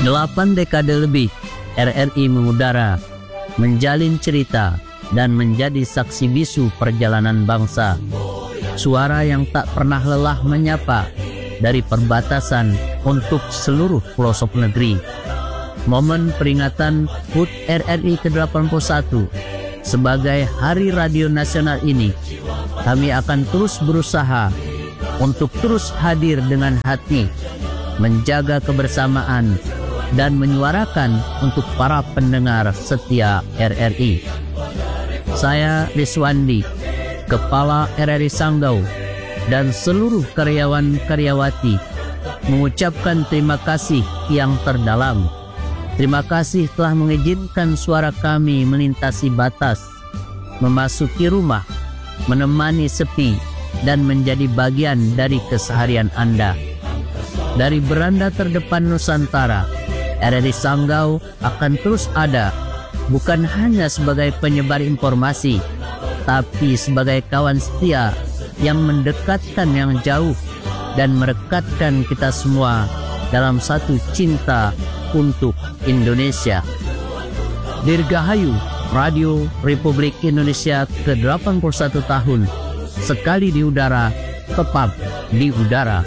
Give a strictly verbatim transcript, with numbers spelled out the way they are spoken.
Delapan dekade lebih R R I mengudara, menjalin cerita, dan menjadi saksi bisu perjalanan bangsa. Suara yang tak pernah lelah menyapa dari perbatasan untuk seluruh pelosok negeri. Momen peringatan H U T R R I ke delapan puluh satu sebagai Hari Radio Nasional ini, kami akan terus berusaha untuk terus hadir dengan hati, menjaga kebersamaan, dan menyuarakan untuk para pendengar setia R R I. Saya Riswandi, Kepala R R I Sanggau, dan seluruh karyawan-karyawati mengucapkan terima kasih yang terdalam. Terima kasih telah mengizinkan suara kami melintasi batas, memasuki rumah, menemani sepi, dan menjadi bagian dari keseharian Anda. Dari beranda terdepan Nusantara, R R I Sanggau akan terus ada, bukan hanya sebagai penyebar informasi, tapi sebagai kawan setia yang mendekatkan yang jauh dan merekatkan kita semua dalam satu cinta untuk Indonesia. Dirgahayu Radio Republik Indonesia ke delapan puluh satu tahun, sekali di udara, tetap di udara.